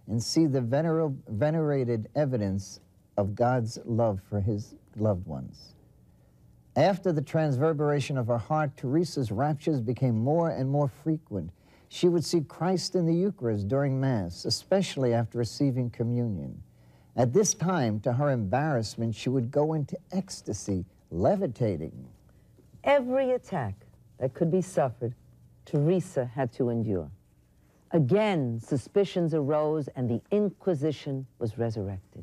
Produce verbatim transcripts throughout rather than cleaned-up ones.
and see the vener venerated evidence of God's love for his loved ones. After the transverberation of her heart, Teresa's raptures became more and more frequent. She would see Christ in the Eucharist during Mass, especially after receiving communion. At this time, to her embarrassment, she would go into ecstasy, levitating. Every attack that could be suffered, Teresa had to endure. Again, suspicions arose and the Inquisition was resurrected.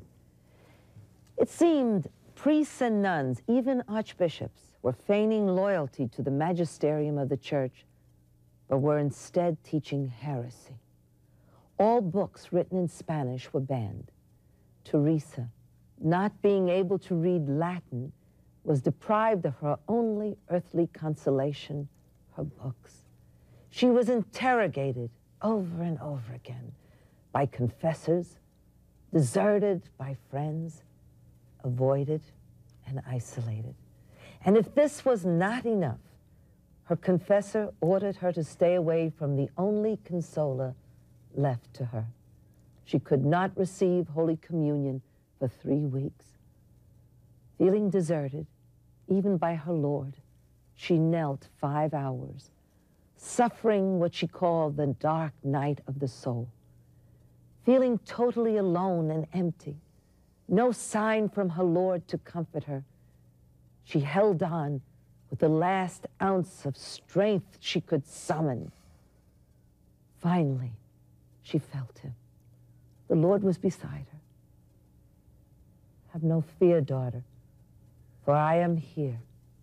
It seemed priests and nuns, even archbishops, were feigning loyalty to the magisterium of the Church, but were instead teaching heresy. All books written in Spanish were banned. Teresa, not being able to read Latin, was deprived of her only earthly consolation, her books. She was interrogated over and over again by confessors, deserted by friends, avoided and isolated. And if this was not enough, her confessor ordered her to stay away from the only consoler left to her. She could not receive Holy Communion for three weeks. Feeling deserted, even by her Lord, she knelt five hours, suffering what she called the dark night of the soul. Feeling totally alone and empty, no sign from her Lord to comfort her, she held on with the last ounce of strength she could summon. Finally, she felt him. The Lord was beside her. Have no fear, daughter, for I am here,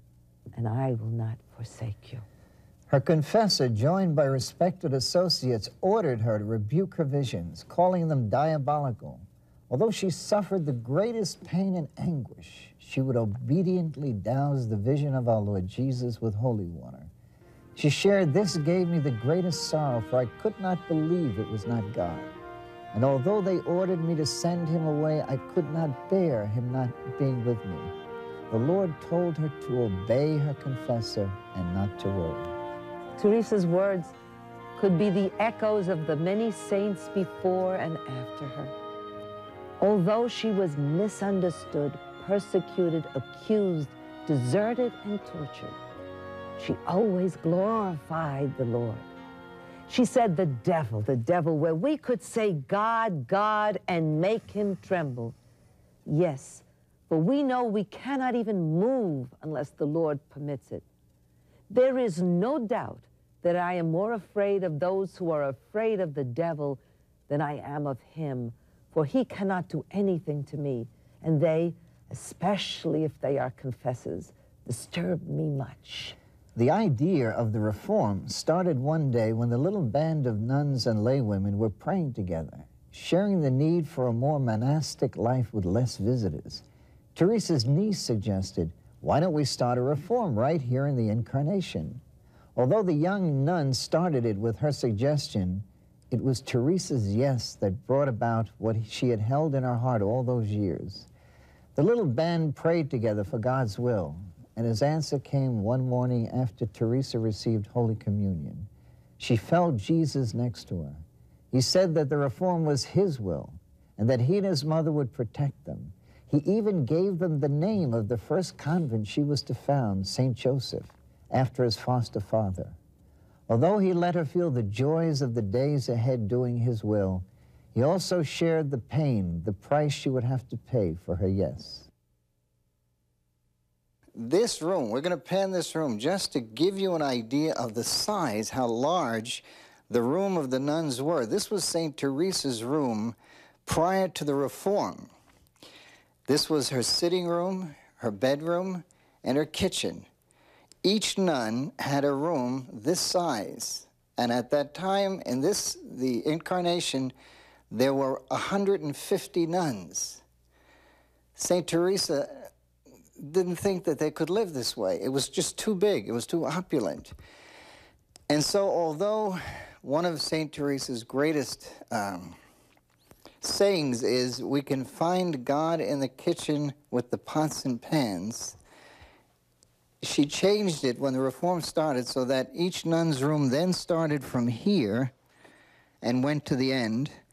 and I will not forsake you. Her confessor, joined by respected associates, ordered her to rebuke her visions, calling them diabolical. Although she suffered the greatest pain and anguish, she would obediently douse the vision of our Lord Jesus with holy water. She shared, "This gave me the greatest sorrow, for I could not believe it was not God. And although they ordered me to send him away, I could not bear him not being with me." The Lord told her to obey her confessor and not to worry. Teresa's words could be the echoes of the many saints before and after her. Although she was misunderstood, persecuted, accused, deserted, and tortured, she always glorified the Lord. She said, "The devil, the devil," where we could say, "God, God," and make him tremble. Yes, for we know we cannot even move unless the Lord permits it. There is no doubt that I am more afraid of those who are afraid of the devil than I am of him, for he cannot do anything to me, and they, especially if they are confessors, disturb me much. The idea of the reform started one day when the little band of nuns and laywomen were praying together, sharing the need for a more monastic life with less visitors. Teresa's niece suggested, "Why don't we start a reform right here in the Incarnation?" Although the young nun started it with her suggestion, it was Teresa's yes that brought about what she had held in her heart all those years. The little band prayed together for God's will, and his answer came one morning after Teresa received Holy Communion. She felt Jesus next to her. He said that the reform was his will, and that he and his mother would protect them. He even gave them the name of the first convent she was to found, Saint Joseph, after his foster father. Although he let her feel the joys of the days ahead doing his will, he also shared the pain, the price she would have to pay for her yes. This room, we're going to pan this room just to give you an idea of the size, how large the room of the nuns were. This was Saint Teresa's room prior to the Reform. This was her sitting room, her bedroom, and her kitchen. Each nun had a room this size, and at that time, in this, the Incarnation, there were one hundred fifty nuns. Saint Teresa didn't think that they could live this way. It was just too big. It was too opulent. And so, although one of Saint Teresa's greatest um, sayings is, "We can find God in the kitchen with the pots and pans," she changed it when the Reform started so that each nun's room then started from here and went to the end.